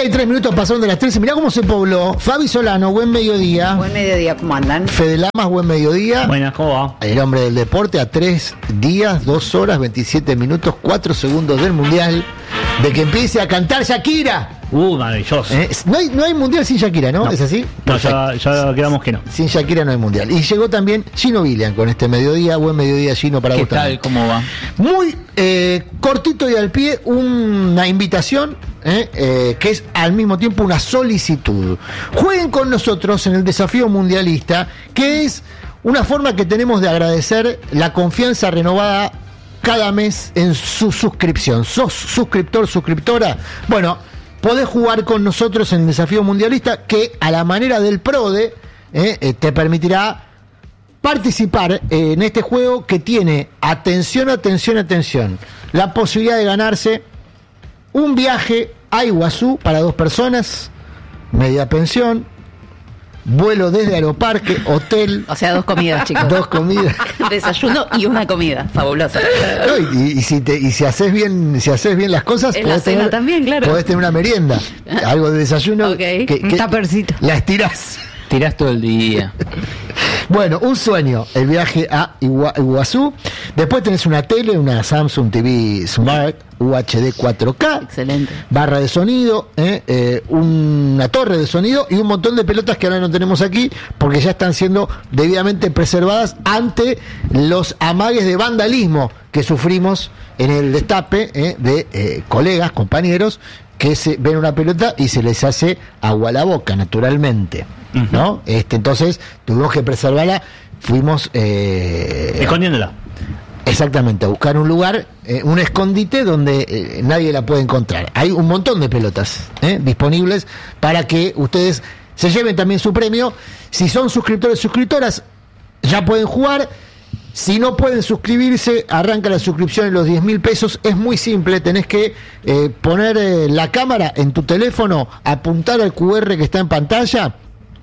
33 minutos pasaron de las 13. Mirá cómo se pobló. Fabi Solano, buen mediodía. Buen mediodía, ¿cómo andan? Fede Lamas, buen mediodía. Buenas, ¿cómo va? El hombre del deporte a 3 días, 2 horas, 27 minutos, 4 segundos del Mundial. De que empiece a cantar Shakira. Maravilloso. No hay Mundial sin Shakira, ¿no? ¿Es así? No, ya quedamos que no. Sin Shakira no hay Mundial. Y llegó también Gino William con este mediodía. Buen mediodía, Gino, para vos también. ¿Qué tal? ¿Cómo va? Muy cortito y al pie, una invitación que es al mismo tiempo una solicitud. Jueguen con nosotros en el desafío mundialista, que es una forma que tenemos de agradecer la confianza renovada cada mes en su suscripción. ¿Sos suscriptor, suscriptora? Bueno, podés jugar con nosotros en el desafío mundialista, que a la manera del PRODE te permitirá participar en este juego que tiene, atención, la posibilidad de ganarse un viaje a Iguazú para 2 personas, media pensión, vuelo desde Aeroparque, hotel. O sea, 2 comidas, chicos. 2 comidas. Desayuno y una comida. Fabulosa. Y si haces bien las cosas, en la cena también, claro. Podés tener una merienda. Algo de desayuno. Okay. Un tapercito. La estirás. Tirás todo el día. Bueno, un sueño, el viaje a Iguazú. Después tenés una tele, una Samsung TV Smart UHD 4K. Excelente. Barra de sonido, una torre de sonido y un montón de pelotas que ahora no tenemos aquí porque ya están siendo debidamente preservadas ante los amagues de vandalismo que sufrimos en el destape de colegas, compañeros, que se ven una pelota y se les hace agua a la boca, naturalmente. ¿No? Entonces tuvimos que preservarla, fuimos escondiéndola. Exactamente, a buscar un lugar, un escondite donde nadie la puede encontrar. Hay un montón de pelotas disponibles para que ustedes se lleven también su premio. Si son suscriptores, suscriptoras, ya pueden jugar. Si no pueden suscribirse, arranca la suscripción en los 10.000 pesos. Es muy simple, tenés que poner la cámara en tu teléfono, apuntar al QR que está en pantalla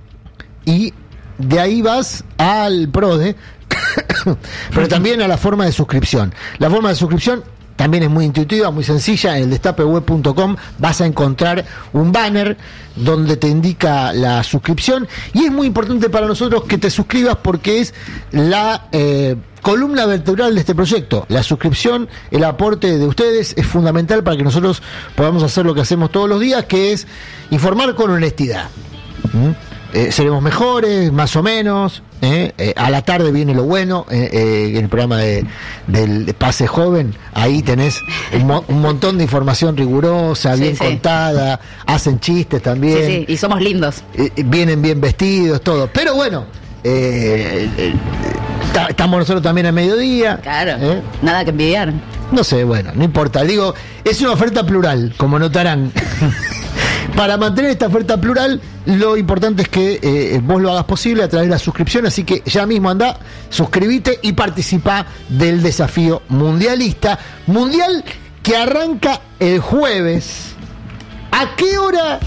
y de ahí vas al PRODE, pero también a la forma de suscripción. La forma de suscripción también es muy intuitiva, muy sencilla. En el destapeweb.com vas a encontrar un banner donde te indica la suscripción y es muy importante para nosotros que te suscribas porque es la columna vertebral de este proyecto. La suscripción, el aporte de ustedes es fundamental para que nosotros podamos hacer lo que hacemos todos los días, que es informar con honestidad. Seremos mejores, más o menos. A la tarde viene lo bueno, en el programa del Pase Joven. Ahí tenés un montón de información rigurosa, bien contada. Hacen chistes también. Sí, y somos lindos. Vienen bien vestidos, todo. Pero bueno, estamos nosotros también a mediodía. Claro, nada que envidiar. No sé, bueno, no importa. Digo, es una oferta plural, como notarán. Para mantener esta oferta plural, lo importante es que vos lo hagas posible a través de la suscripción, así que ya mismo andá, suscribite y participa del desafío mundialista. Mundial que arranca el jueves. ¿A qué hora?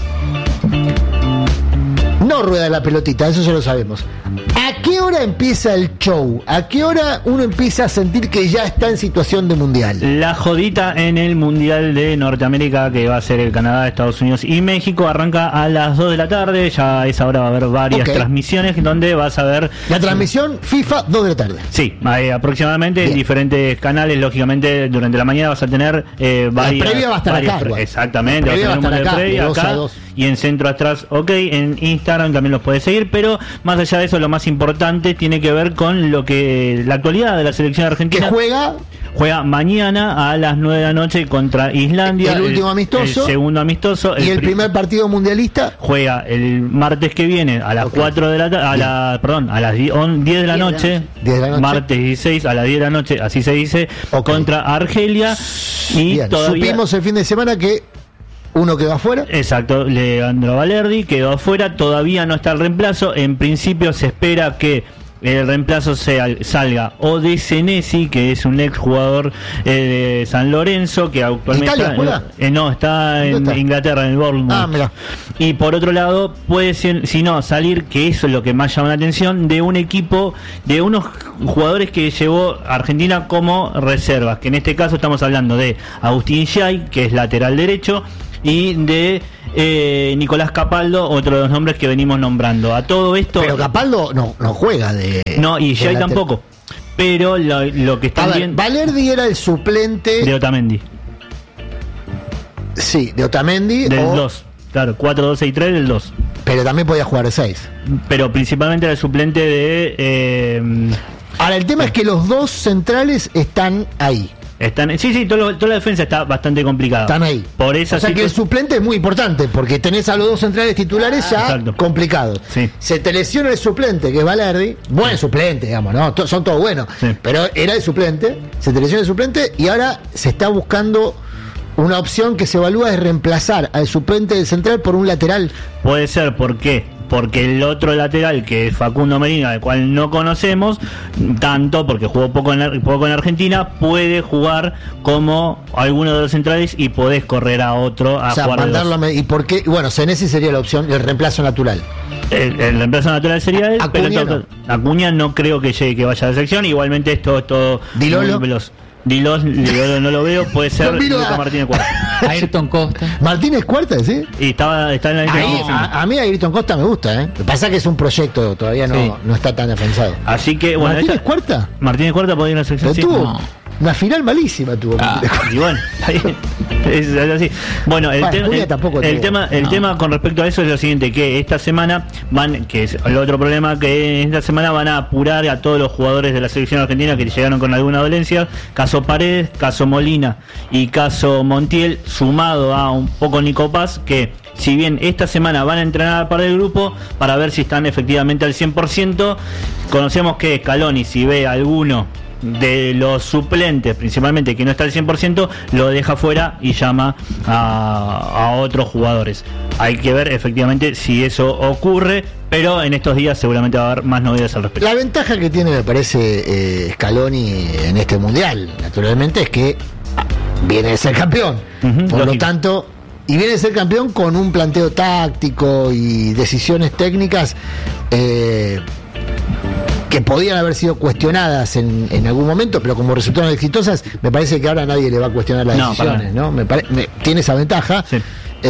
No rueda la pelotita, eso ya lo sabemos. ¿A qué hora empieza el show? ¿A qué hora uno empieza a sentir que ya está en situación de mundial? La jodita en el Mundial de Norteamérica, que va a ser el Canadá, Estados Unidos y México, arranca a las 2 de la tarde. Ya a esa hora va a haber varias transmisiones donde vas a ver... La transmisión FIFA 2 de la tarde. Sí, aproximadamente en diferentes canales. Lógicamente durante la mañana vas a tener varias... La previa va a estar acá. Exactamente, vas a tener un mundial previa acá. Y en Centro Atrás, en Instagram también los puedes seguir, pero más allá de eso, lo más importante tiene que ver con lo que la actualidad de la selección argentina. Que juega mañana a las 9 de la noche contra Islandia. El último amistoso. El segundo amistoso. Y el primer partido mundialista. Juega el martes que viene a las 4 de la tarde, a las 10 de la noche. Martes 16 a las 10 de la noche, así se dice, contra Argelia. Y todavía supimos el fin de semana que uno quedó afuera. Exacto, Leandro Valerdi quedó afuera, todavía no está el reemplazo. En principio se espera que el reemplazo salga o de Senesi, que es un ex jugador de San Lorenzo, que actualmente está en Inglaterra, en el Bournemouth. Y por otro lado puede ser, si no, salir, que eso es lo que más llama la atención, de un equipo, de unos jugadores que llevó Argentina como reservas, que en este caso estamos hablando de Agustín Yay, que es lateral derecho, y de Nicolás Capaldo, otro de los nombres que venimos nombrando. A todo esto... Pero Capaldo no juega de... No, y Jay tampoco. Pero lo que está bien... Valerdi era el suplente... De Otamendi. Sí, de Otamendi. Del 2. Claro, 4-2-6-3 del 2. Pero también podía jugar de 6. Pero principalmente era el suplente de... Ahora, el tema es que los dos centrales están ahí. Sí, toda la defensa está bastante complicada. Están ahí. Por esa que el suplente es muy importante, porque tenés a los dos centrales titulares ya exacto. Complicado. Sí. Se te lesiona el suplente, que es Valerdi, buen suplente, digamos, ¿no? Son todos buenos. Sí. Pero era el suplente, se te lesiona el suplente y ahora se está buscando una opción que se evalúa es reemplazar al suplente del central por un lateral. Puede ser, ¿por qué? Porque el otro lateral, que es Facundo Medina, al cual no conocemos tanto, porque jugó poco en Argentina, puede jugar como alguno de los centrales y podés correr a otro a jugar mandarlo ¿Y por qué? Bueno, Senesi sería la opción, el reemplazo natural. El reemplazo natural sería él, pero Acuña no creo que llegue, que vaya a la selección. Igualmente esto es todo Dilolo. muy veloz. Dilolo no lo veo, puede ser Lucas Martínez Cuarta. Ayrton Costa. Martínez Cuarta, ¿sí? Y está en la lista. A mí Ayrton Costa me gusta, ¿eh? Lo que pasa es que es un proyecto, todavía no está tan afianzado. Así que, bueno. ¿Martínez Cuarta? Martínez Cuarta podría ir a la selección. Pero tuvo una final malísima, tuvo. Y bueno, es así. Bueno, el tema con respecto a eso es lo siguiente, que esta semana que es el otro problema, que esta semana van a apurar a todos los jugadores de la selección argentina que llegaron con alguna dolencia, caso Paredes, caso Molina y caso Montiel, sumado a un poco Nico Paz, que si bien esta semana van a entrenar para el grupo para ver si están efectivamente al 100%, conocemos que Scaloni, si ve a alguno de los suplentes, principalmente que no está al 100%, lo deja fuera y llama a otros jugadores. Hay que ver efectivamente si eso ocurre, pero en estos días seguramente va a haber más novedades al respecto. La ventaja que tiene, me parece, Scaloni en este mundial, naturalmente, es que viene de ser campeón. Por lo tanto, y viene de ser campeón con un planteo táctico y decisiones técnicas que podían haber sido cuestionadas en algún momento, pero como resultaron exitosas, me parece que ahora nadie le va a cuestionar las decisiones, ¿no? Tiene esa ventaja. Sí.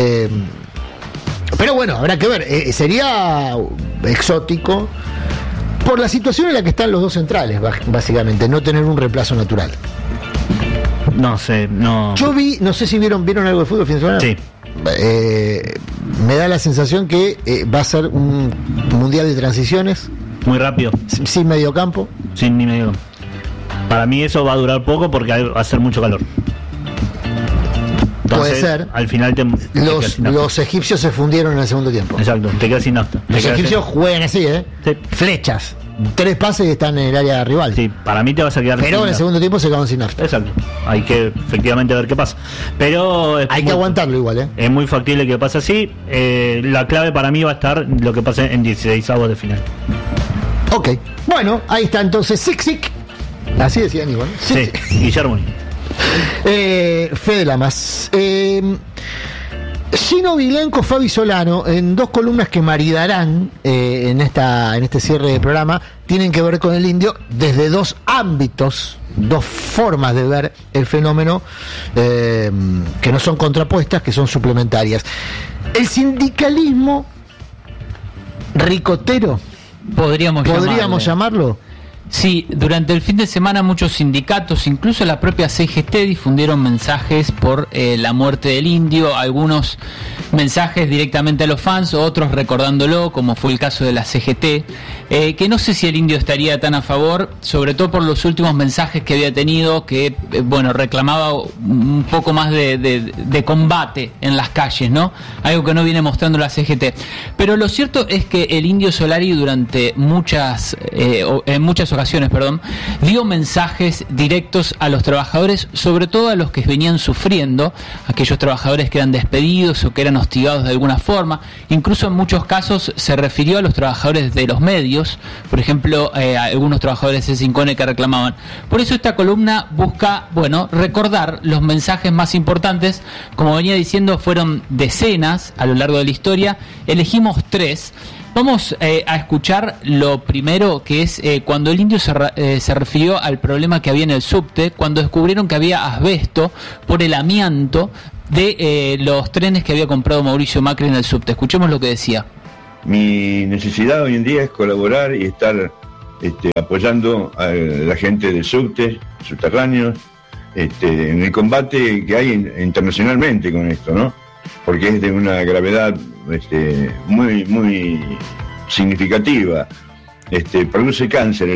Pero bueno, habrá que ver. Sería exótico por la situación en la que están los dos centrales, básicamente, no tener un reemplazo natural. No sé, no. Yo no sé si vieron algo de fútbol el fin de semana. Sí. Me da la sensación que va a ser un mundial de transiciones. Muy rápido. Sin mediocampo. Sin ni mediocampo. Para mí eso va a durar poco porque va a ser mucho calor. Entonces, puede ser. Al final los egipcios se fundieron en el segundo tiempo. Exacto, te quedas sin nafta. Los egipcios juegan así, Sí. Flechas. 3 pases y están en el área rival. Sí, para mí te vas a quedar sin en el segundo tiempo se quedaron sin nafta. Exacto. Hay que efectivamente ver qué pasa. Pero hay que aguantarlo igual, Es muy factible que pase así. La clave para mí va a estar lo que pase en 16avos de final. Ok. Bueno, ahí está entonces Sixic. Así decía Nico, ¿no? Sí, Guillermo. Fede Lamas. Gino Vilenco, Fabi Solano, en 2 columnas que maridarán en este cierre de programa, tienen que ver con el indio desde 2 ámbitos, 2 formas de ver el fenómeno que no son contrapuestas, que son suplementarias. El sindicalismo ricotero, ¿podríamos llamarlo? Sí, durante el fin de semana muchos sindicatos, incluso la propia CGT, difundieron mensajes por la muerte del indio, algunos mensajes directamente a los fans, otros recordándolo, como fue el caso de la CGT, que no sé si el indio estaría tan a favor, sobre todo por los últimos mensajes que había tenido, que reclamaba un poco más de combate en las calles, ¿no? Algo que no viene mostrando la CGT. Pero lo cierto es que el indio Solari durante en muchas ocasiones, dio mensajes directos a los trabajadores, sobre todo a los que venían sufriendo, aquellos trabajadores que eran despedidos o que eran hostigados de alguna forma. Incluso en muchos casos se refirió a los trabajadores de los medios, por ejemplo, a algunos trabajadores de Syncone que reclamaban. Por eso esta columna busca, recordar los mensajes más importantes. Como venía diciendo, fueron decenas a lo largo de la historia. Elegimos 3. Vamos a escuchar lo primero, que es cuando el indio se refirió al problema que había en el subte, cuando descubrieron que había asbesto por el amianto de los trenes que había comprado Mauricio Macri en el subte. Escuchemos lo que decía. Mi necesidad hoy en día es colaborar y estar apoyando a la gente del subte, subterráneos, en el combate que hay internacionalmente con esto, ¿no? Porque es de una gravedad muy, muy significativa. Produce cáncer